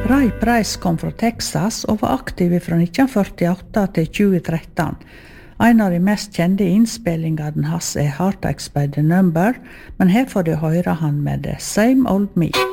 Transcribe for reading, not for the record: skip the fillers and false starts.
Ray Price kom fra Texas og var aktiv fra 1948 til 2013. En av de mest kjente innspillingene hans Heartaches by the Number, men her får du høre han med The Same Old Me.